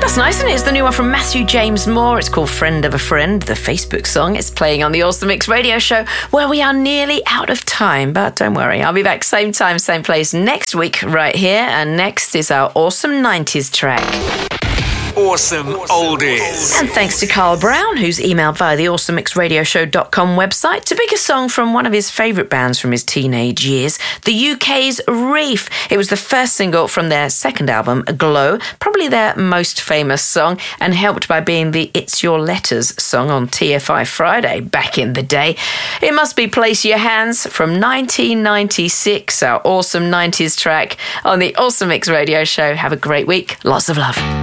That's nice, isn't it? It's the new one from Matthew James Moore. It's called Friend of a Friend, the Facebook song. It's playing on the Awesome Mix radio show, where we are nearly out of time. But don't worry, I'll be back same time, same place next week right here. And next is our Awesome 90s track. Awesome Oldies. And thanks to Carl Brown, who's emailed via the awesomemixradioshow.com website to pick a song from one of his favourite bands from his teenage years, the UK's Reef. It was the first single from their second album, Glow, probably their most famous song, and helped by being the It's Your Letters song on TFI Friday back in the day. It must be Place Your Hands from 1996, our awesome 90s track on the Awesome Mix Radio Show. Have a great week. Lots of love.